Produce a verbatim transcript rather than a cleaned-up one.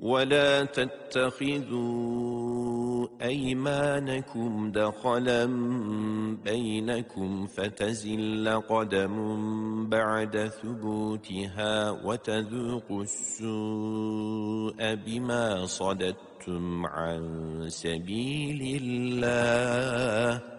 ولا تتخذوا أيمانكم دخلا بينكم فتزل قدم بعد ثبوتها وتذوقوا السوء بما صددتم عن سبيل الله